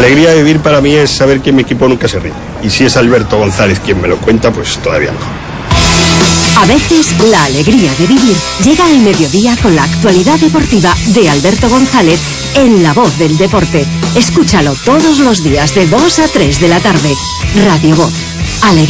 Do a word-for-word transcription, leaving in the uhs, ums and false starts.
alegría de vivir para mí es saber que mi equipo nunca se rinde. Y si es Alberto González quien me lo cuenta, pues todavía mejor. A veces, la alegría de vivir llega al mediodía con la actualidad deportiva de Alberto González en La Voz del Deporte. Escúchalo todos los días de dos a tres de la tarde. Radio Voz. Alegría.